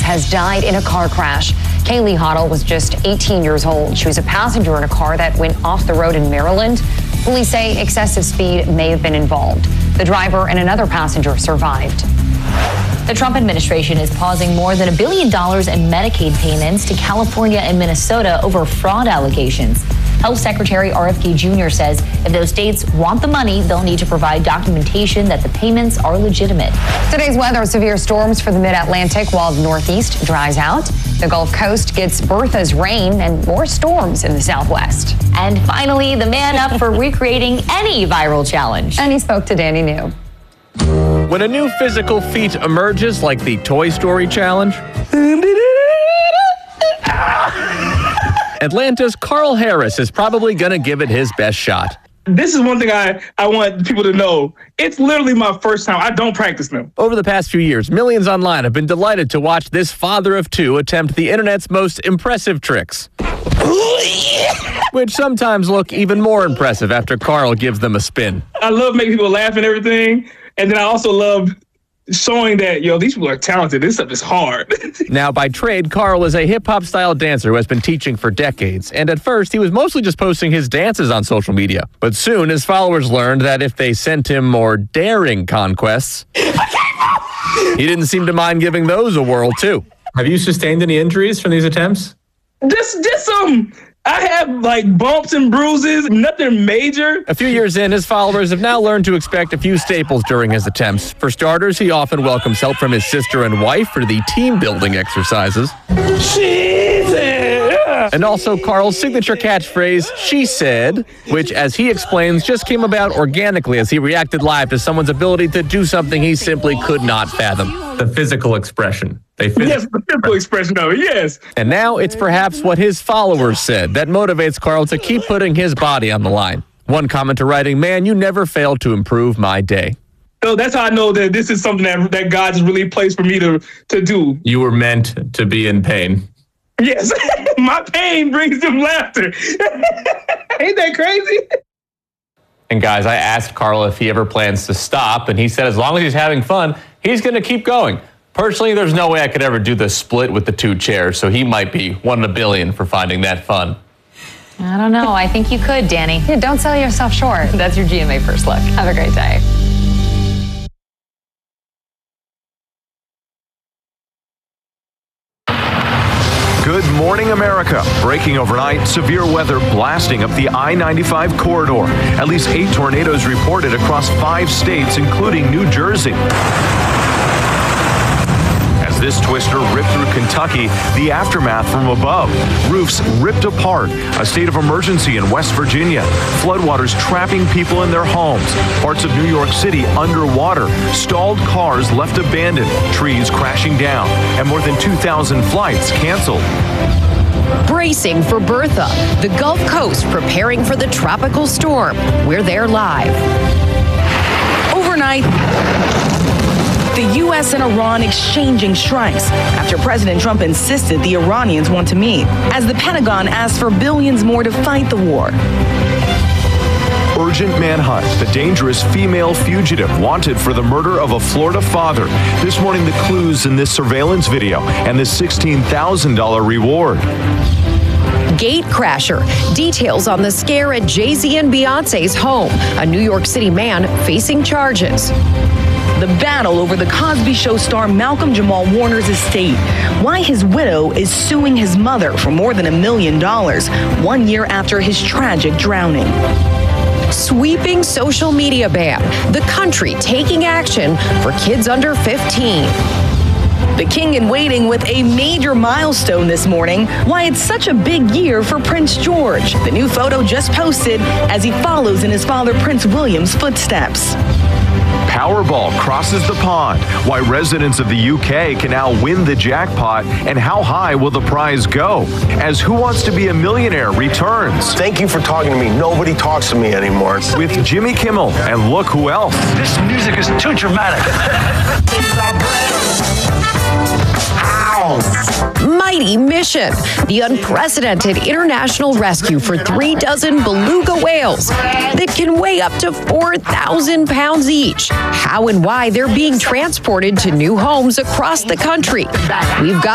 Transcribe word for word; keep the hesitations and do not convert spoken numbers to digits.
has died in a car crash. Kaylee Hoddle was just eighteen years old. She was a passenger in a car that went off the road in Maryland. Police say excessive speed may have been involved. The driver and another passenger survived. The Trump administration is pausing more than a billion dollars in Medicaid payments to California and Minnesota over fraud allegations. Health Secretary R F K Junior says if those states want the money, they'll need to provide documentation that the payments are legitimate. Today's weather: severe storms for the mid-Atlantic while the Northeast dries out. The Gulf Coast gets Bertha's rain and more storms in the Southwest. And finally, the man up for recreating any viral challenge. And he spoke to Danny New. When a new physical feat emerges, like the Toy Story challenge, Atlanta's Carl Harris is probably going to give it his best shot. This is one thing I, I want people to know. It's literally my first time. I don't practice them. Over the past few years, millions online have been delighted to watch this father of two attempt the internet's most impressive tricks, which sometimes look even more impressive after Carl gives them a spin. I love making people laugh and everything. And then I also love showing that, yo, these people are talented. This stuff is hard. Now, by trade, Carl is a hip-hop style dancer who has been teaching for decades. And at first, he was mostly just posting his dances on social media. But soon, his followers learned that if they sent him more daring conquests, he didn't seem to mind giving those a whirl, too. Have you sustained any injuries from these attempts? Just, just some... I have like bumps and bruises, nothing major. A few years in, his followers have now learned to expect a few staples during his attempts. For starters, he often welcomes help from his sister and wife for the team-building exercises. She said. And also Carl's signature catchphrase, "She said," which, as he explains, just came about organically as he reacted live to someone's ability to do something he simply could not fathom. The physical expression. They phys- yes, the physical expression of it, yes. And now it's perhaps what his followers said that motivates Carl to keep putting his body on the line. One commenter writing, "Man, you never fail to improve my day." So that's how I know that this is something that, that God just really placed for me to, to do. You were meant to be in pain. Yes, my pain brings them laughter. Ain't that crazy? And guys, I asked Carl if he ever plans to stop, and he said as long as he's having fun, he's going to keep going. Personally, there's no way I could ever do the split with the two chairs, so he might be one in a billion for finding that fun. I don't know. I think you could, Danny. Yeah, don't sell yourself short. That's your G M A First Look. Have a great day. Good morning, America. Breaking overnight, severe weather blasting up the I ninety-five corridor. At least eight tornadoes reported across five states, including New Jersey. As this twister ripped through Kentucky, the aftermath from above. Roofs ripped apart. A state of emergency in West Virginia. Floodwaters trapping people in their homes. Parts of New York City underwater. Stalled cars left abandoned. Trees crashing down. And more than two thousand flights canceled. Bracing for Bertha, the Gulf Coast preparing for the tropical storm. We're there live. Overnight, the U S and Iran exchanging strikes after President Trump insisted the Iranians want to meet, as the Pentagon asked for billions more to fight the war. Urgent manhunt. The dangerous female fugitive wanted for the murder of a Florida father. This morning, the clues in this surveillance video and the sixteen thousand dollars reward. Gate crasher. Details on the scare at Jay-Z and Beyonce's home. A New York City man facing charges. The battle over the Cosby Show star Malcolm Jamal Warner's estate. Why his widow is suing his mother for more than a million dollars one year after his tragic drowning. Sweeping social media ban. The country taking action for kids under fifteen. The king in waiting with a major milestone this morning. Why it's such a big year for Prince George. The new photo just posted as he follows in his father Prince William's footsteps. Powerball crosses the pond. Why residents of the U K can now win the jackpot, and how high will the prize go? As Who Wants to Be a Millionaire returns. Thank you for talking to me. Nobody talks to me anymore. With Jimmy Kimmel, and look who else. This music is too dramatic. Mighty Mission, the unprecedented international rescue for three dozen beluga whales that can weigh up to four thousand pounds each. How and why they're being transported to new homes across the country. We've got